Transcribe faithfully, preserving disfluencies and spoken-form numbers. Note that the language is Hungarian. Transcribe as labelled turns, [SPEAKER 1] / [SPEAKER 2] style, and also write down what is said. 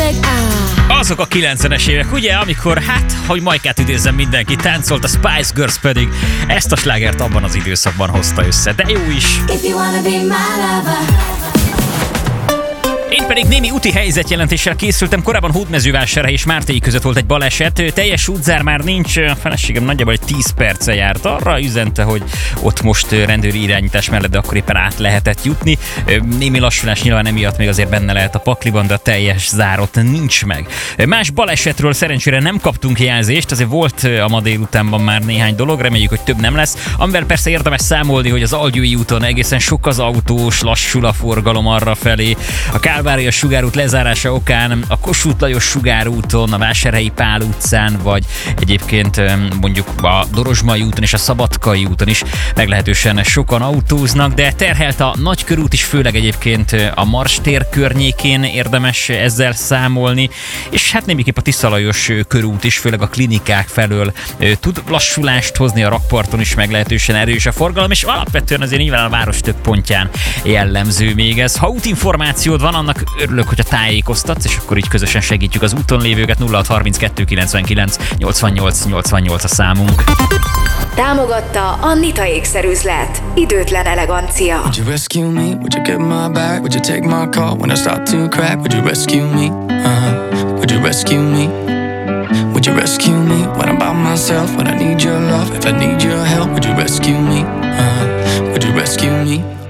[SPEAKER 1] közeg á.
[SPEAKER 2] Azok a kilencvenes évek, ugye, amikor, hát, hogy Majkát idézzem, mindenki táncolt, a Spice Girls pedig ezt a slágert abban az időszakban hozta össze. De jó is!
[SPEAKER 1] If you wanna be my lover.
[SPEAKER 2] Én pedig némi úti helyzetjelentéssel készültem. Korábban Hódmezővásárhely és Mártéi között volt egy baleset. Teljes útzár már nincs. A feleségem nagyjából egy tíz perce járt. Arra üzente, hogy ott most rendőri irányítás mellett, de akkor éppen át lehetett jutni. Némi lassulás nyilván emiatt még azért benne lehet a pakliban, de a teljes zárat nincs meg. Más balesetről szerencsére nem kaptunk jelzést, azért volt a ma délutánban már néhány dolog, reméljük, hogy több nem lesz. Amivel persze érdemes számolni, hogy az Algyői úton egészen sok az autós, lassul a forgalom arra felé. A Kálvária sugárút lezárása okán a Kossuth Lajos sugárúton, a Vásárhelyi Pál utcán, vagy egyébként mondjuk a Dorozsmai úton és a Szabadkai úton is meglehetősen sokan autóznak, de terhelt a Nagykörút is, főleg egyébként a Marstér környékén érdemes ezzel számolni, és hát némiképp a Tisza Lajos körút is, főleg a klinikák felől tud lassulást hozni, a rakparton is meglehetősen erős a forgalom, és alapvetően azért nyilván a város több pontján jellemző még ez. Ha útinformációd van, annak örülök, hogyha tájékoztatsz, és akkor így közösen segítjük az úton lévőket. Nulla hat harminckettő kilencvenkilenc nyolcvannyolc nyolcvannyolc a számunk.
[SPEAKER 3] Támogatta a Nita ékszerüzlet. Időtlen elegancia.
[SPEAKER 4] Would you rescue me? Would you get my back? Would you take my call when I start to crack? Would you rescue me? Uh-huh. Would you rescue me? Would you rescue me when I'm by myself? When I need your love, if I need your help, would you rescue me? Uh-huh. Would you rescue me?